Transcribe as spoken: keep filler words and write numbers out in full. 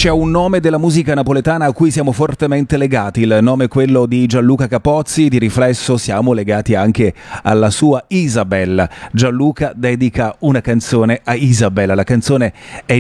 C'è un nome della musica napoletana a cui siamo fortemente legati, il nome è quello di Gianluca Capozzi, di riflesso siamo legati anche alla sua Isabella. Gianluca dedica una canzone a Isabella, la canzone è